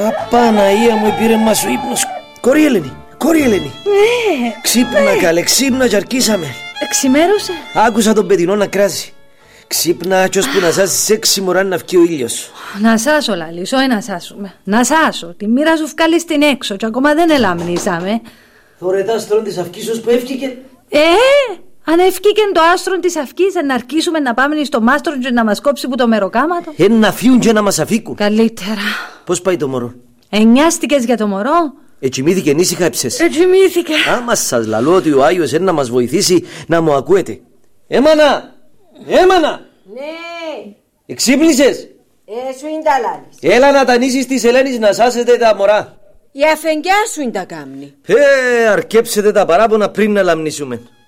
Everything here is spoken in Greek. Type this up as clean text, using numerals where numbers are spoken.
Απαναία μου, πήρε μας ο ύπνος. Κόρη Ελένη. Ξύπνα καλέ, ξύπνα και αρκίσαμε. Εξημέρωσε. Άκουσα τον παιδινό να κράζει. Ξύπνα κι ώσπου να σάσεις 6 μωρά να βγει ο ήλιος. Να σάσω λαλής, όχι να σάσουμε. Να σάσω, τη μοίρα σου βγάλει στην έξω και ακόμα δεν ελαμνήσαμε. Θωρετά άστρον της αυκής που έφυγε. Αν έφυγε το άστρο της αυκής, να αρκίσουμε να πάμε στο μάστρο και να μας κόψει που το μεροκάματο. Να φύγουν και να μας αφήκουν. Καλύτερα. Πώς πάει το μωρό? Εννιάστηκες για το μωρό? Ετσιμήθηκε ήσυχα έψες. Ετσιμήθηκε. Άμα σας λαλώ ότι ο Άγιος να μας βοηθήσει να μου ακούετε. Έμανα! Ναι. Εξύπνησες? Σου είναι τα λάλης. Έλα να τανίσεις της Ελένης να σάσετε τα μωρά. Η αφεντιά σου είναι τα κάμνη. Αρκέψετε τα παράπονα πριν να λαμνήσουμε.